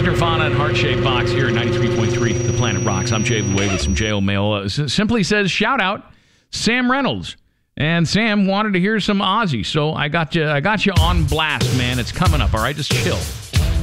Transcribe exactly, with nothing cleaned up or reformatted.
Nirvana and Heart-Shaped Box here at ninety-three point three The Planet Rocks. I'm Jay the Way with some J O mail. Uh, s- simply says, shout out Sam Reynolds. And Sam wanted to hear some Ozzy, so I got you, I got you on blast, man. It's coming up, all right? Just chill.